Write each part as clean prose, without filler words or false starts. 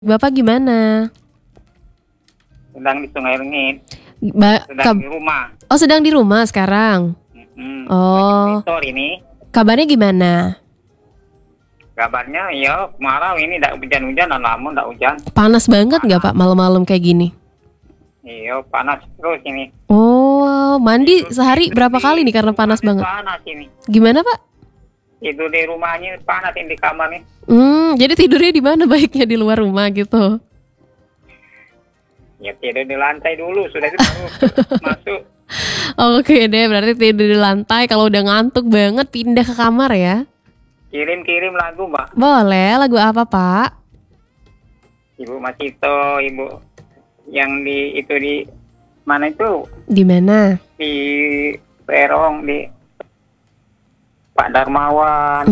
Bapak gimana? Sedang di Sungai Rengit, Ba- sedang kab- di rumah. oh, sedang di rumah sekarang. Oh, Motor ini, kabarnya gimana? kabarnya ya kemarau ini tidak hujan-hujan, lama tidak hujan. Panas banget nggak Pak malam-malam kayak gini? Iya panas terus ini. Oh, mandi sehari berapa kali nih karena panas banget? Panas ini. Gimana Pak? Itu di rumahnya panas ini di kamar nih. Jadi tidurnya di mana baiknya di luar rumah gitu? Ya tidur di lantai dulu, sudah itu baru masuk. Oke deh, berarti tidur di lantai. Kalau udah ngantuk banget pindah ke kamar ya? Kirim-kirim lagu, Mbak. Boleh, lagu apa Pak? Ibu Masito, Ibu yang di mana itu? Di mana? Di Perong, di Pak Darmawan.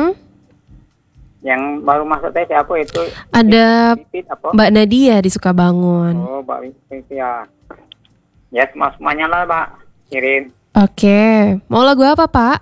Yang baru masuk teh siapa itu? Ada Pipit apa? Mbak Nadia di Sukabangun. Oh, Mbak Pipit ya. Ya semuanya lah, Pak. Kirim. Oke, mau lagu apa Pak?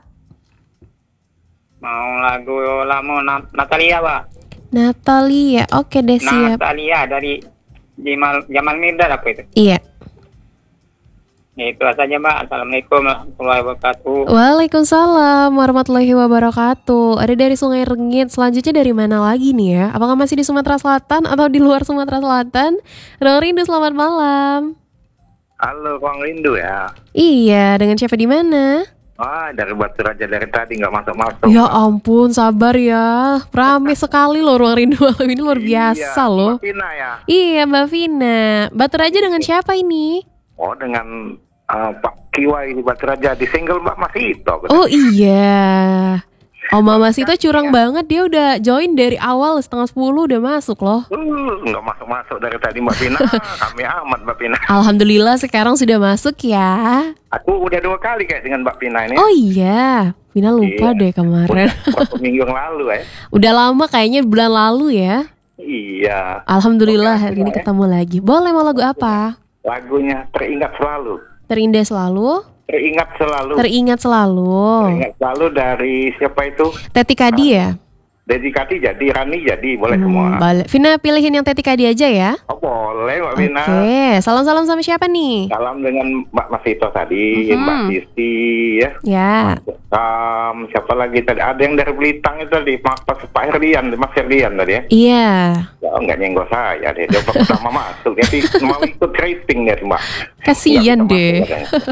Mau lagu lama Natalia, Pak. Natalia, oke deh siap. Natalia dari Jamal Mirdad apa itu? Iya. Ya itu saja, Mbak. Assalamualaikum warahmatullahi wabarakatuh. Waalaikumsalam warahmatullahi wabarakatuh. Ada dari Sungai Rengit. Selanjutnya dari mana lagi nih ya? Apakah masih di Sumatera Selatan atau di luar Sumatera Selatan? Ruang Rindu, selamat malam. Halo, Ruang Rindu ya. Iya, dengan siapa di mana? Wah, dari Batu Raja dari tadi nggak masuk-masuk. Ya ampun, sabar ya. Rame sekali loh Ruang Rindu malam ini, luar biasa loh. Mbak Vina ya. Iya, Mbak Vina. Batu Raja dengan siapa ini? Oh, dengan Pak Kiwai di Batu Raja di single Mbak Masito. Oh iya. Mama Sita curang banget, dia udah join dari awal 9:30 udah masuk loh. Nggak masuk-masuk dari tadi Mbak Vina. Kami amat Mbak Vina. Alhamdulillah sekarang sudah masuk ya. Aku udah 2 kali kayak dengan Mbak Vina ini. Oh iya, Vina lupa deh kemarin. Waktu minggu yang lalu ya. Udah lama kayaknya bulan lalu ya. Iya. Alhamdulillah Oke, hari ini ya. ketemu lagi. Boleh mau lagu apa? Lagunya Teringat Selalu. Terindah selalu, Teringat Selalu. teringat selalu. Teringat Selalu dari siapa itu? Teti Kadi ya? Dedikasi jadi, Rani jadi, boleh semua. Boleh. Vina pilihin yang Teti Kadi aja ya. Oh, boleh Mbak Vina. Oke, salam-salam sama siapa nih? Salam dengan Mbak Masito tadi, Mbak Sisi ya. Ya. Siapa lagi tadi? Ada yang dari Belitang itu tadi, Pak Herdian, Mas Herdian tadi ya. Iya. Ya, nggak nyenggol saya deh. Dia pertama masuk, jadi mau ikut rating ya Mbak. Kasian Nggak bisa deh. masuk,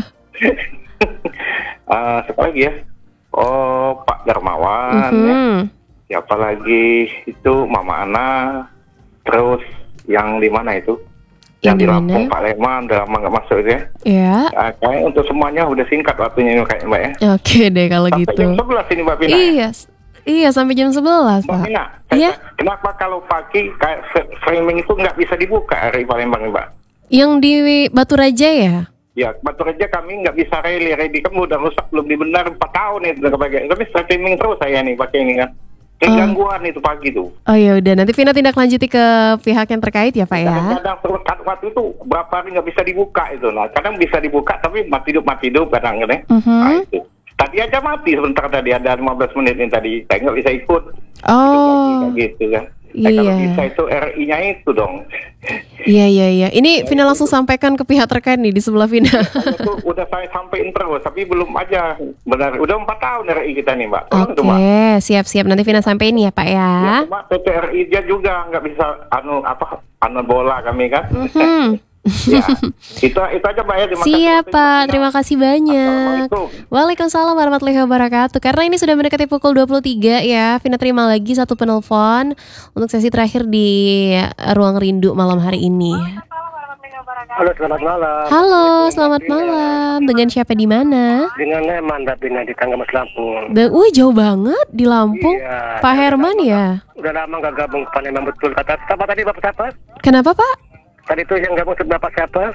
katanya. Siapa lagi ya? Oh, Pak Darmawan ya. Siapa lagi itu Mama Ana. Terus yang di mana itu? Yang di Lampung, Pak Leman, udah lama nggak masuk itu ya. Ya. Kayaknya untuk semuanya udah singkat waktunya kayak Mbak ya. Oke deh kalau Sampai gitu. jam 11 ini Mbak Pina. Iya. Iya sampai jam 11 Mbak Pak. Pina, Iya. kenapa kalau pagi kayak streaming itu nggak bisa dibuka hari Palembang Mbak? Yang di Batu Raja ya? Ya, Batu Raja kami nggak bisa ready kan udah rusak belum dibenar 4 tahun itu pakai. Tapi streaming terus saya nih pakai ini kan. Gangguan itu pagi tuh. Oh ya udah nanti Vina tindak lanjuti ke pihak yang terkait ya Pak ya. Kadang-kadang terus waktu itu berapa hari nggak bisa dibuka itu. Nah, kadang bisa dibuka tapi mati hidup kadang-kadang. Nah, itu. Tadi aja mati sebentar tadi ada 15 menit ini tadi. Saya nggak bisa ikut. Oh. Kayak gitu kan. Iya. Kalau bisa itu RI-nya itu dong. Iya. Ini Vina langsung sampaikan ke pihak terkait nih di sebelah Vina. Itu udah saya sampein terus, tapi belum aja. Benar, udah 4 tahun RI kita nih Mbak. Tolong itu, Mbak. Oke, siap-siap nanti Vina sampein ya Pak ya. Ya, cuma PT RI dia juga nggak bisa anu bola kami kan. Ya, itu aja Mbak ya. Siap Pak, terima kasih banyak. Assalamualaikum. Waalaikumsalam warahmatullahi wabarakatuh. Karena ini sudah mendekati pukul 23 ya, Vina terima lagi satu penelpon untuk sesi terakhir di Ruang Rindu malam hari ini. Halo, selamat malam. Halo, selamat malam. Dengan siapa di mana? Dengan Herman Bapina di Tanggamas Lampung. Jauh banget di Lampung. Iya, Pak Herman ya? Udah lama gak gabung ke Palembang betul. Kata siapa tadi Bapak siapa? Kenapa Pak? Tadi itu yang gabung Bapak siapa?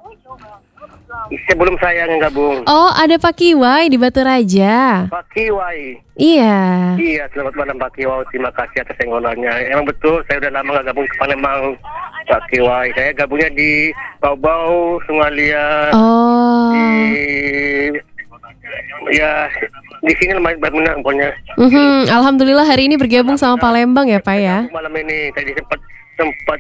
Sebelum saya yang gabung. Oh, ada Pak Kiwai di Batu Raja. Pak Kiwai. Iya. Iya, selamat malam Pak Kiwai. Terima kasih atas pengolahannya. Emang betul, saya udah lama gak gabung ke Palembang. Pak Kiwai, saya gabungnya di Bau-Bau, Sungalia. Oh. Ya, di sini lumayan benar pokoknya. Alhamdulillah hari ini bergabung sama Palembang ya Pak ya. Malam ini tadi sempat sempat